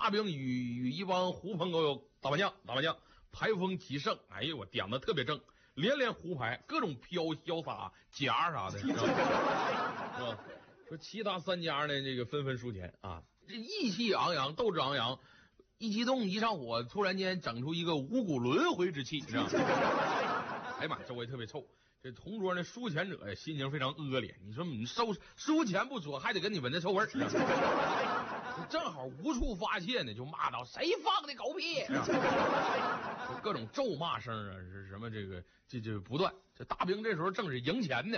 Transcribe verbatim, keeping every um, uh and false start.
大兵与与一帮狐朋狗友打麻将，打麻将，牌风极盛，哎呦我点的特别正，连连胡牌，各种飘潇洒夹啥的，是吧？说其他三家呢，这个纷纷输钱啊，这意气昂扬，斗志昂扬，一激动一上火，突然间整出一个五谷轮回之气，是吧？哎呀妈，周围特别臭。这同桌那输钱者呀，心情非常恶劣。你说你收输钱不说，还得跟你闻着臭味儿，正好无处发泄呢，就骂道：“谁放的狗屁！”各种咒骂声啊，是什么这个这这不断。这大兵这时候正是赢钱呢。